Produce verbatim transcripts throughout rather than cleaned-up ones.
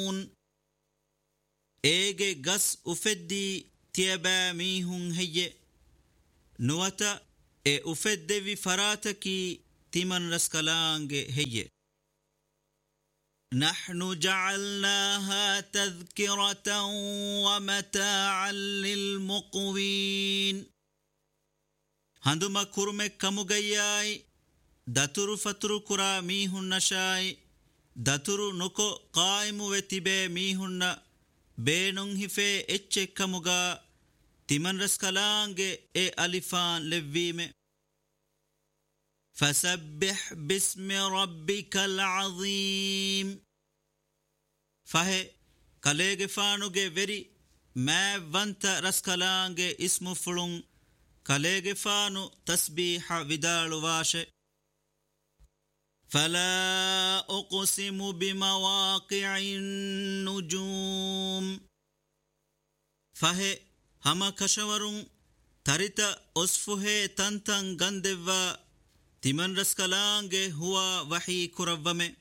Ege gas ufeddi tiaba mihun heye nuwata e ufeddevi farataki timan raskalange heye. نحن جعلناها تذكرة ومتاعا للمقوين هندما كرمك كمغياي داترو فترو كرا ميهن نشاي داترو نكو قائم وتبه ميهن بينون هفه اتشه كمغا تمن رسكالانge e alifan levime فسبح باسم ربك العظيم فهي كاليغ فانوغي وري ما وانت رسكالانge اسم فلون كاليغ فانو تسبيح ودال واشه فلا أقسم بمواقع النجوم فهي هما كشورون تريتا أصفه تنتن غندوا تمن رسكالانge هو وحي كربمه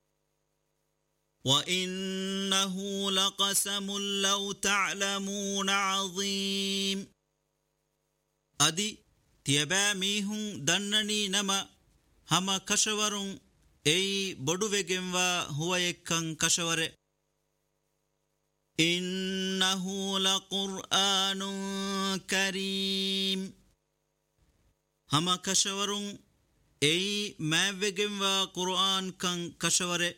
وإنه لقسم لو تعلمون عظيم أدي تيبا ميهن دنني نما هما كشورون أي بدو وگنوا هو يكن كشور إنه لقرآن كريم هما كشورون أي ما وگنوا قرآن كان كشور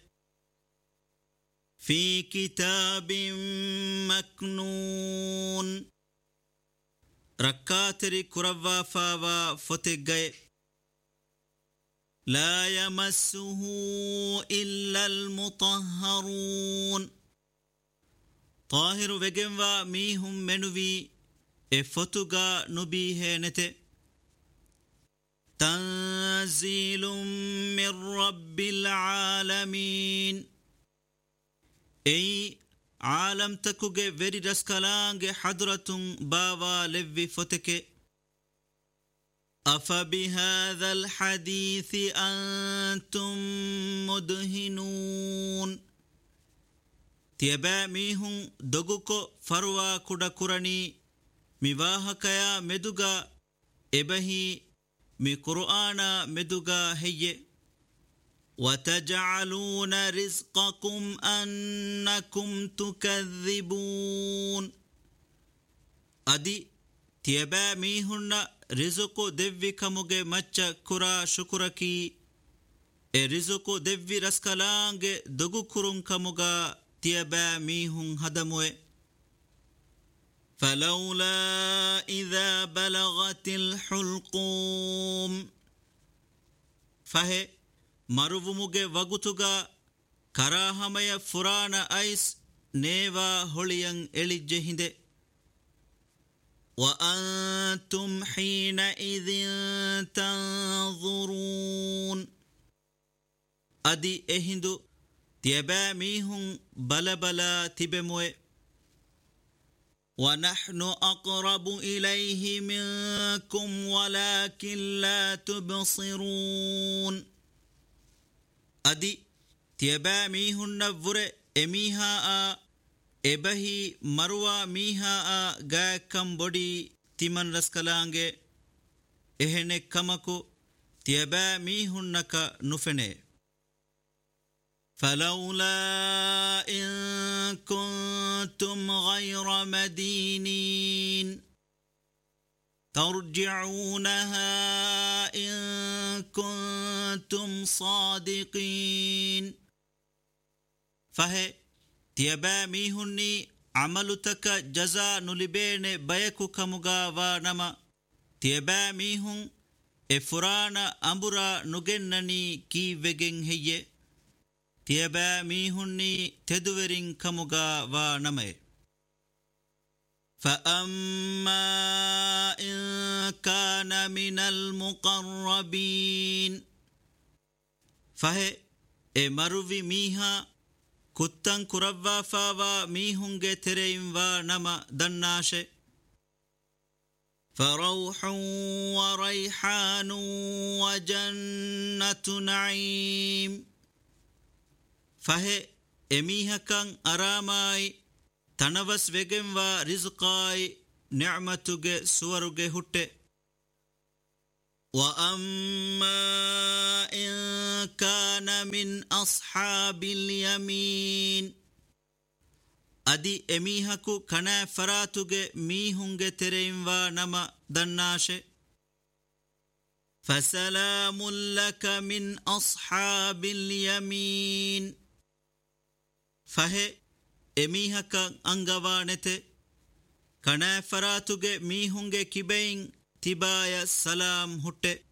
في كتاب مكنون ركاتري كروا فاوا فتگئ لا يمسه إلا المطهرون طاهر وگنوا ميهم منوي افتوغا نبيه نته تنزيل من رب العالمين أي عالم تكوغي وري رسكالانge حضرة باوا لوي فتك أفبهذا الحديث أنتم مدهنون تيبا ميهم دغوكو فروا كودا كوراني ميواهكيا مدوغا إبهي مي قرآن مدوغا هي وتجعلون رزقكم أنكم تكذبون أدي تيبا ميهن رزقو دفي كموغي مچا كرا شكركي اي رزقو دفي رسكالانge دغو كرون كموغا تيبا ميهن هدموه فلولا إذا بلغت الحلقوم فهي مروموغي وغتوغا كراهمي فرانا ايس نيوا هوليان إليجهند وأنتم حينئذ تنظرون أدي إهندو تيبا ميهم بلا بلا تبموه ونحن أقرب إليه منكم ولكن لا تبصرون أدي تيبا ميهن نفر إميها إبهي مروى ميها غاكم بودي تمن رسكالانge إهنه كمكو تيبا ميهن نكا نفنه فلولا إن كنتم غير مدينين ترجعونها إن كنتم صادقين فهي تيبا ميهني عملتك جزاء نلبين بيكو كمغا ونما تيبا ميهن إفرانا أمبرا نغنني كي وگن هي تيبا ميهني تدورين كمغا ونما فأما إن كان من المقربين فهي مروي ميها كتن كربا فاوا ميهنگه ترين ونما دناشه فروح وريحان وجنة نعيم فهي emihakang aramai tanavas vegenwa rizqai ni'matuge suwaruge hutte wa amma in kana min ashabil yamin adi emihaku kana faratuge mihunge tereinwa nama dannashe fasalamun laka min ashabil yamin fahe emihaka angawanete kana faratuge mihunge kibein tibaya salam hutte